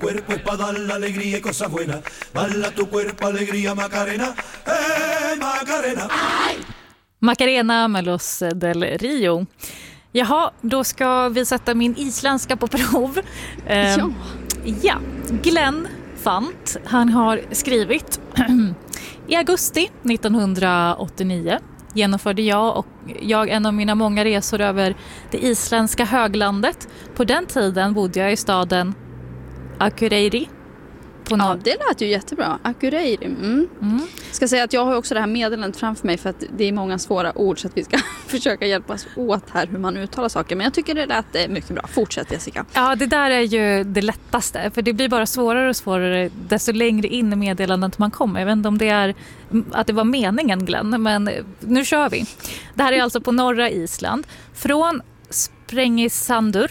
cuerpo es para dar la alegría y cosas buenas. Bala tu cuerpo, alegría, Macarena. Macarena. Macarena med Los del Rio. Jaha, då ska vi sätta min isländska på prov. Ja, Glenn Fant, han har skrivit i augusti 1989 genomförde jag en av mina många resor över det isländska höglandet. På den tiden bodde jag i staden Akureyri. Ja, det lät ju jättebra. Akureyri. Ska säga att jag har också det här meddelandet framför mig för att det är många svåra ord så att vi ska försöka hjälpas åt här hur man uttalar saker. Men jag tycker det lät mycket bra. Fortsätt, Jessica. Ja, det där är ju det lättaste. För det blir bara svårare och svårare desto längre in i meddelandet man kommer. Jag vet inte om det är att det var meningen, Glenn. Men nu kör vi. Det här är alltså på norra Island. Från Sprengisandur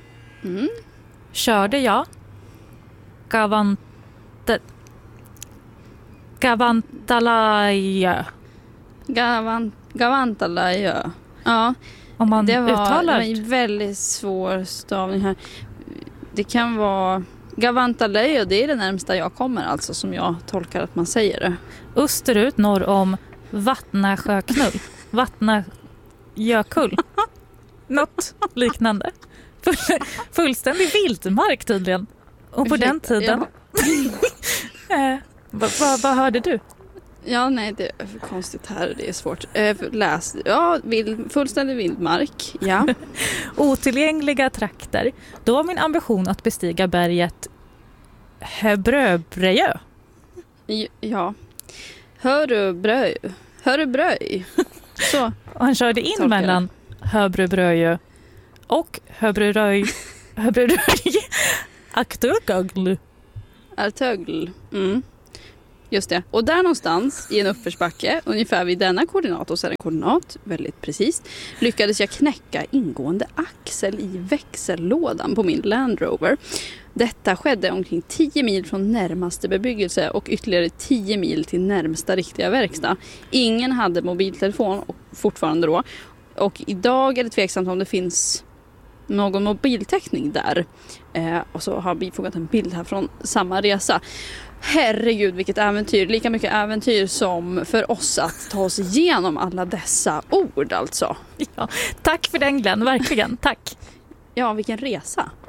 körde jag Gavantalajö. Gavantalajö. Ja, om man det uttalar var en väldigt svår stavning här. Det kan vara Gavantalajö, det är det närmsta jag kommer alltså som jag tolkar att man säger det. Österut norr om Vatnasjöknull. Vatnajökull. Något liknande. Fullständig vildmark tydligen. Och på den tiden... Vad hörde du? Ja, nej, det är för konstigt här. Det är svårt. Läs. Ja, fullständig vildmark. Ja. Otillgängliga trakter. Då var min ambition att bestiga berget Höbröbröjö. Ja. Hörbröj. Så. Och han körde in mellan Höbröbröjö och Höbröj. Artögl. Just det. Och där någonstans i en uppförsbacke, ungefär vid denna koordinat och sedan koordinat, väldigt precis, lyckades jag knäcka ingående axel i växellådan på min Land Rover. Detta skedde omkring 10 mil från närmaste bebyggelse och ytterligare 10 mil till närmsta riktiga verkstad. Ingen hade mobiltelefon fortfarande då. Och idag är det tveksamt om det finns någon mobiltäckning där. Och så har vi fogat en bild här från samma resa. Herregud, vilket äventyr. Lika mycket äventyr som för oss att ta oss igenom alla dessa ord alltså. Ja, tack för den, Glenn, verkligen. Tack. Ja, vilken resa.